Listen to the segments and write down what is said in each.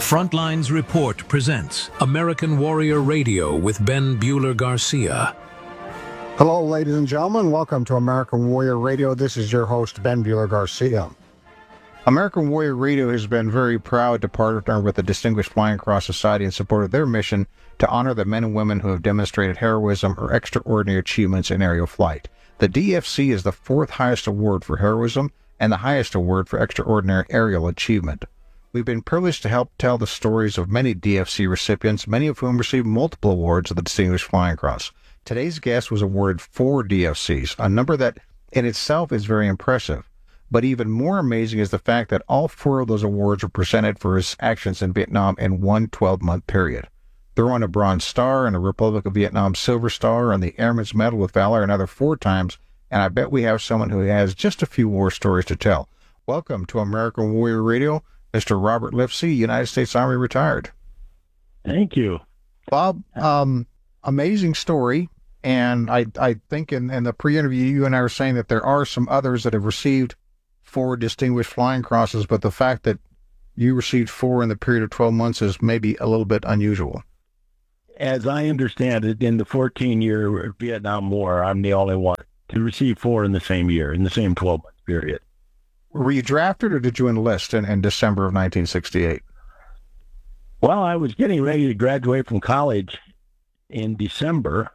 Frontlines Report presents American Warrior Radio with Ben Bueller-Garcia. Hello, ladies and gentlemen. Welcome to American Warrior Radio. This is your host, Ben Bueller-Garcia. American Warrior Radio has been very proud to partner with the Distinguished Flying Cross Society in support of their mission to honor the men and women who have demonstrated heroism or extraordinary achievements in aerial flight. The DFC is the fourth highest award for heroism and the highest award for extraordinary aerial achievement. We've been privileged to help tell the stories of many DFC recipients, many of whom received multiple awards of the Distinguished Flying Cross. Today's guest was awarded 4 DFCs, a number that in itself is very impressive. But even more amazing is the fact that all 4 of those awards were presented for his actions in Vietnam in one 12-month period. They're on a Bronze Star and a Republic of Vietnam Silver Star and the Airman's Medal with Valor another 4 times, and I bet we have someone who has just a few war stories to tell. Welcome to American Warrior Radio, Mr. Robert Lifsey, United States Army retired. Thank you. Bob, amazing story, and I think in the pre-interview you and I were saying that there are some others that have received 4 Distinguished Flying Crosses, but the fact that you received 4 in the period of 12 months is maybe a little bit unusual. As I understand it, in the 14-year Vietnam War, I'm the only one to receive 4 in the same year, in the same 12-month period. Were you drafted or did you enlist in December of 1968? Well, I was getting ready to graduate from college in December,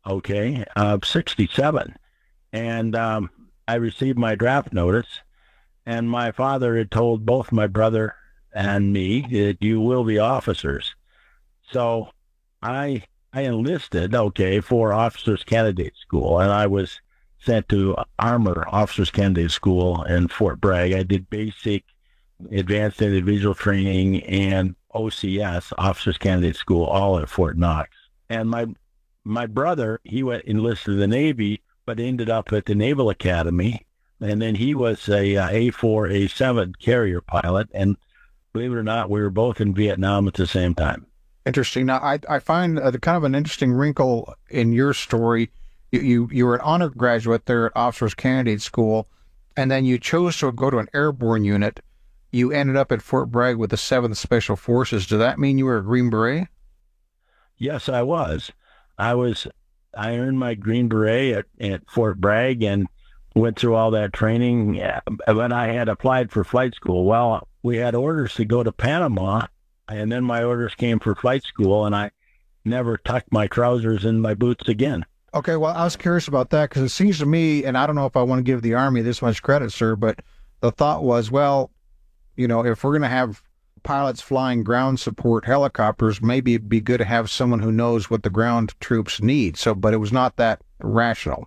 of 67. And I received my draft notice, and my father had told both my brother and me that you will be officers. So I enlisted, for Officers Candidate School, and I was sent to Armor Officers Candidate School in Fort Bragg. I did basic, advanced individual training, and OCS, Officers Candidate School, all at Fort Knox. And my brother, he enlisted in the Navy, but ended up at the Naval Academy, and then he was a A4, A7 carrier pilot, and believe it or not, we were both in Vietnam at the same time. Interesting. Now, I find kind of an interesting wrinkle in your story. You were an honor graduate there at Officers Candidate School, and then you chose to go to an airborne unit. You ended up at Fort Bragg with the 7th Special Forces. Does that mean you were a Green Beret? Yes, I was. I earned my Green Beret at Fort Bragg and went through all that training. When I had applied for flight school, well, we had orders to go to Panama, and then my orders came for flight school, and I never tucked my trousers in my boots again. Okay, well, I was curious about that because it seems to me, and I don't know if I want to give the Army this much credit, sir, but the thought was, well, if we're going to have pilots flying ground support helicopters, maybe it'd be good to have someone who knows what the ground troops need. So, but it was not that rational.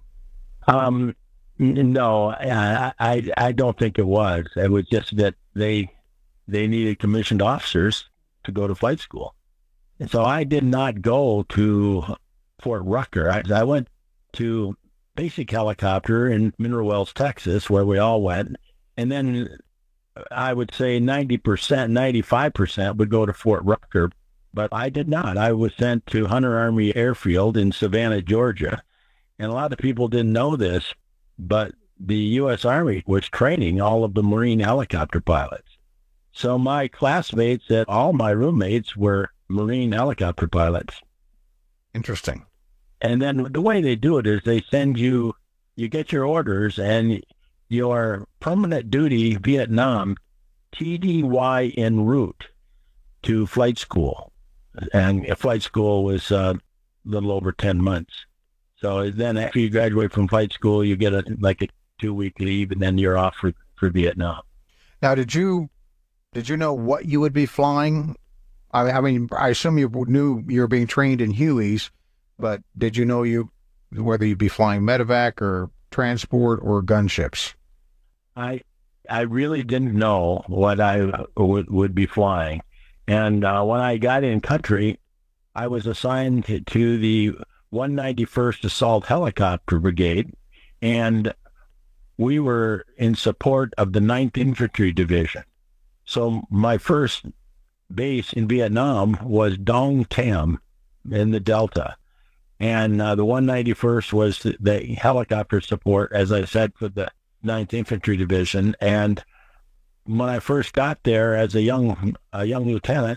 No, I don't think it was. It was just that they needed commissioned officers to go to flight school. And so I did not go to Fort Rucker. I went to basic helicopter in Mineral Wells, Texas, where we all went. And then I would say 90%, 95% would go to Fort Rucker, but I did not. I was sent to Hunter Army Airfield in Savannah, Georgia. And a lot of people didn't know this, but the U.S. Army was training all of the Marine helicopter pilots. So my classmates and all my roommates were Marine helicopter pilots. Interesting. And then the way they do it is they send you get your orders, and your permanent duty Vietnam, TDY en route to flight school. And flight school was a little over 10 months. So then after you graduate from flight school, you get a 2-week leave, and then you're off for Vietnam. Now, did you know what you would be flying? I mean, I assume you knew you were being trained in Hueys, but did you know whether you'd be flying medevac or transport or gunships? I really didn't know what I would be flying. And when I got in country, I was assigned to the 191st Assault Helicopter Brigade, and we were in support of the 9th Infantry Division. So my first base in Vietnam was Dong Tam in the Delta. And the 191st was the helicopter support, as I said, for the 9th Infantry Division. And when I first got there as a young lieutenant,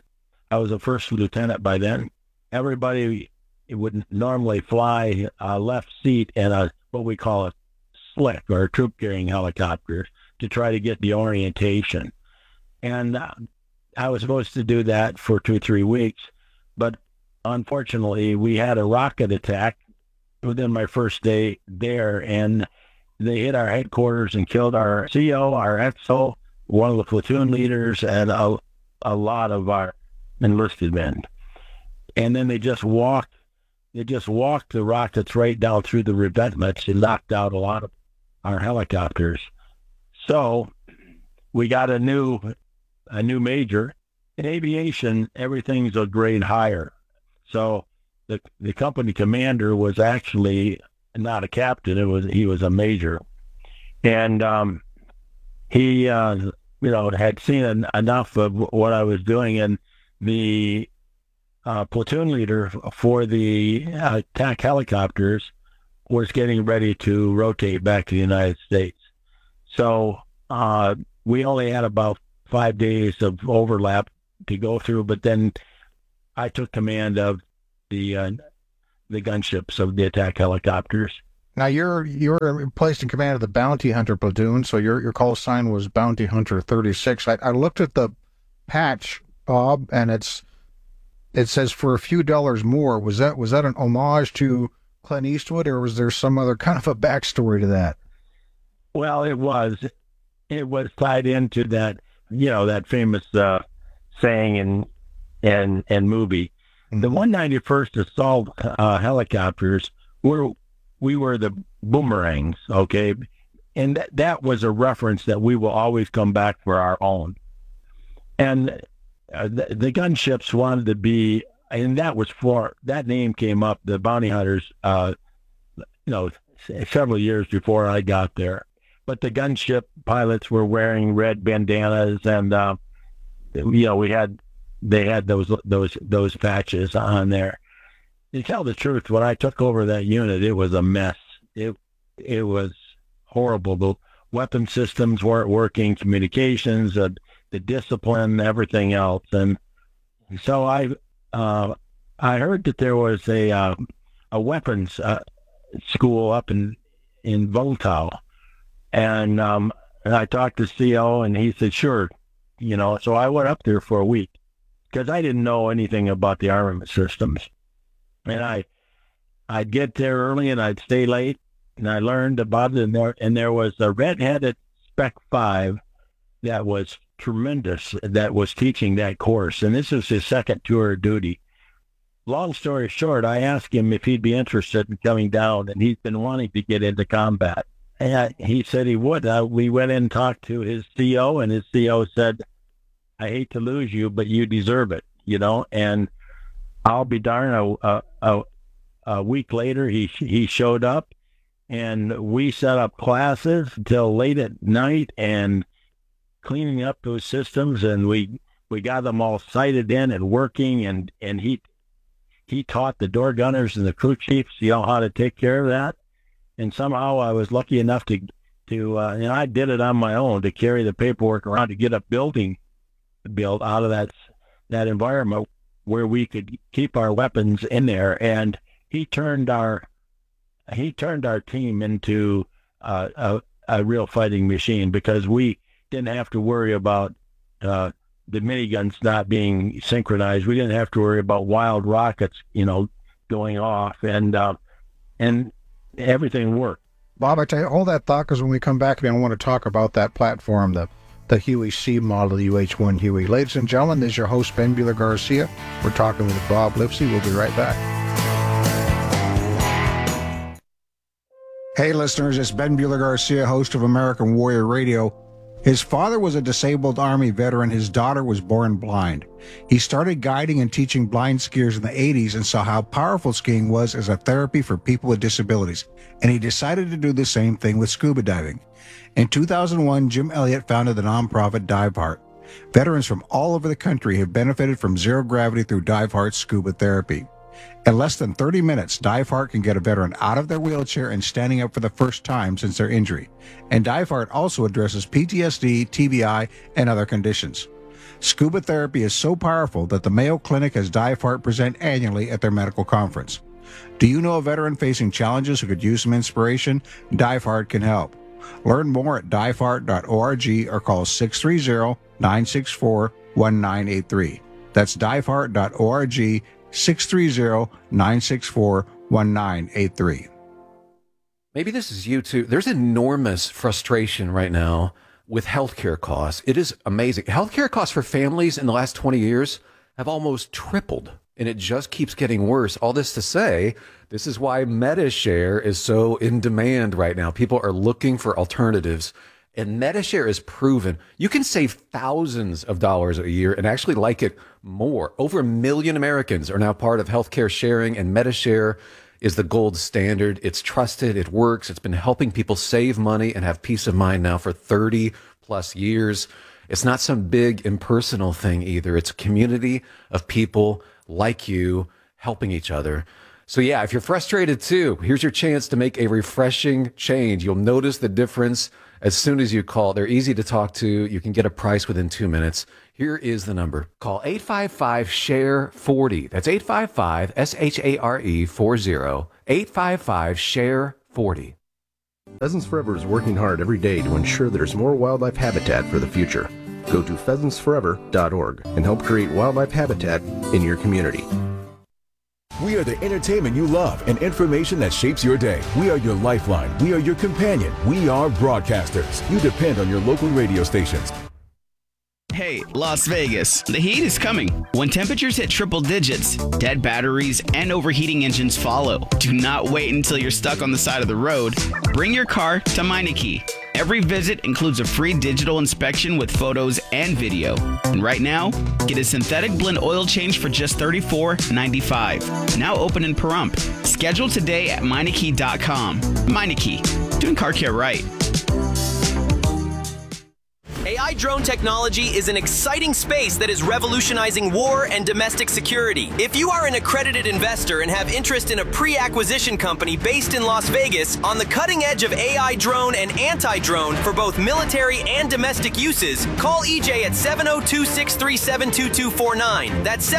I was a first lieutenant by then. Everybody would normally fly a left seat in what we call a slick or a troop carrying helicopter to try to get the orientation. And I was supposed to do that for 2-3 weeks, but unfortunately we had a rocket attack within my first day there, and they hit our headquarters and killed our CO, our XO, one of the platoon leaders, and a lot of our enlisted men. And then they just walked the rockets right down through the revetments and knocked out a lot of our helicopters. So we got a new major. In aviation, everything's a grade higher. So the company commander was actually not a captain. He was a major, and he had seen enough of what I was doing, and the platoon leader for the attack helicopters was getting ready to rotate back to the United States. So we only had about 5 days of overlap to go through, but then I took command of the gunships of the attack helicopters. Now you're placed in command of the Bounty Hunter platoon, so your call sign was Bounty Hunter 36. I looked at the patch, Bob, and it says for a few dollars more. Was that an homage to Clint Eastwood, or was there some other kind of a backstory to that? Well, it was tied into that, that famous saying and movie. Mm-hmm. The 191st Assault helicopters we were the boomerangs, okay, and that was a reference that we will always come back for our own. And the gunships wanted to be, and that name came up, the Bounty Hunters, several years before I got there. But the gunship pilots were wearing red bandanas, and they had those patches on there. To tell the truth, when I took over that unit, it was a mess. It was horrible. The weapon systems weren't working, communications, the discipline, everything else. And so I heard that there was a weapons school up in Voltau, and I talked to CO, and he said, sure, So I went up there for a week because I didn't know anything about the armament systems. And I'd get there early and I'd stay late, and I learned about it. And there was a red-headed Spec 5 that was tremendous, that was teaching that course. And this was his second tour of duty. Long story short, I asked him if he'd be interested in coming down, and he's been wanting to get into combat. And he said he would. We went in and talked to his CO, and his CO said, I hate to lose you, but you deserve it, and I'll be darned, a week later, he showed up, and we set up classes until late at night and cleaning up those systems, and we got them all sighted in and working, and he taught the door gunners and the crew chiefs, how to take care of that. And somehow I was lucky enough to I did it on my own, to carry the paperwork around to get a building built out of that environment where we could keep our weapons in there. And he turned our team into a real fighting machine, because we didn't have to worry about the miniguns not being synchronized. We didn't have to worry about wild rockets, going off, and everything worked. Bob, I tell you, hold that thought, because when we come back, I want to talk about that platform, the Huey C model, the UH-1 Huey. Ladies and gentlemen, this is your host, Ben Bueller Garcia. We're talking with Bob Lipsey. We'll be right back. Hey, listeners, it's Ben Bueller Garcia, host of American Warrior Radio. His father was a disabled Army veteran. His daughter was born blind. He started guiding and teaching blind skiers in the 80s and saw how powerful skiing was as a therapy for people with disabilities. And he decided to do the same thing with scuba diving. In 2001, Jim Elliott founded the nonprofit Dive Heart. Veterans from all over the country have benefited from zero gravity through Dive Heart's scuba therapy. In less than 30 minutes, Dive Heart can get a veteran out of their wheelchair and standing up for the first time since their injury. And Dive Heart also addresses PTSD, TBI, and other conditions. Scuba therapy is so powerful that the Mayo Clinic has Dive Heart present annually at their medical conference. Do you know a veteran facing challenges who could use some inspiration? Dive Heart can help. Learn more at diveheart.org or call 630-964-1983. That's diveheart.org, 630-964-1983. Maybe this is you too. There's enormous frustration right now with healthcare costs. It is amazing. Healthcare costs for families in the last 20 years have almost tripled, and it just keeps getting worse. All this to say, this is why MediShare is so in demand right now. People are looking for alternatives, and MediShare is proven. You can save thousands of dollars a year and actually like it more. Over 1 million Americans are now part of healthcare sharing, and MediShare is the gold standard. It's trusted. It works. It's been helping people save money and have peace of mind now for 30 plus years. It's not some big impersonal thing either. It's a community of people like you helping each other. So yeah, if you're frustrated too, here's your chance to make a refreshing change. You'll notice the difference as soon as you call. They're easy to talk to. You can get a price within 2 minutes. Here is the number. Call 855-SHARE-40. That's 855-SHARE-40. 855-SHARE-40. Pheasants Forever is working hard every day to ensure there's more wildlife habitat for the future. Go to pheasantsforever.org and help create wildlife habitat in your community. We are the entertainment you love and information that shapes your day. We are your lifeline. We are your companion. We are broadcasters. You depend on your local radio stations. Hey, Las Vegas, the heat is coming. When temperatures hit triple digits, dead batteries and overheating engines follow. Do not wait until you're stuck on the side of the road. Bring your car to Meineke. Every visit includes a free digital inspection with photos and video. And right now, get a synthetic blend oil change for just $34.95. Now open in Pahrump. Schedule today at Meineke.com. Meineke, doing car care right. AI drone technology is an exciting space that is revolutionizing war and domestic security. If you are an accredited investor and have interest in a pre-acquisition company based in Las Vegas on the cutting edge of AI drone and anti-drone for both military and domestic uses, call EJ at 702-637-2249. That's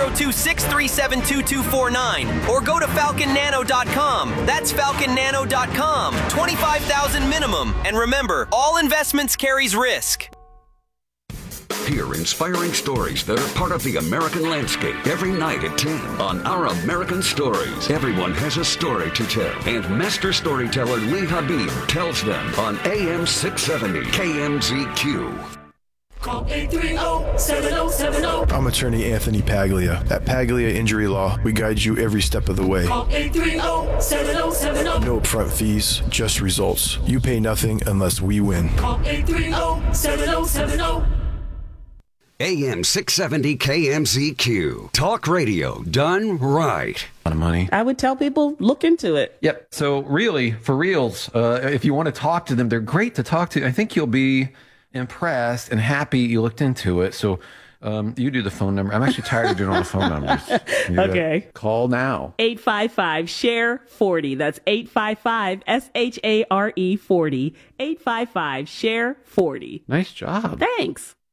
702-637-2249. Or go to falconnano.com. That's falconnano.com. $25,000 minimum. And remember, all investments carries risk. Hear inspiring stories that are part of the American landscape every night at 10 on Our American Stories. Everyone has a story to tell, and master storyteller Lee Habib tells them on AM 670 KMZQ. Call 830-7070. I'm attorney Anthony Paglia. At Paglia Injury Law, we guide you every step of the way. Call 830-7070. No upfront fees, just results. You pay nothing unless we win. Call 830-7070. AM 670 KMZQ. Talk radio done right. A lot of money. I would tell people, look into it. Yep. So really, for reals, if you want to talk to them, they're great to talk to. I think you'll be impressed and happy you looked into it. So you do the phone number. I'm actually tired of doing all the phone numbers. Okay. Call now. 855-SHARE-40. That's 855-SHARE-40. 855-SHARE-40. Nice job. Thanks.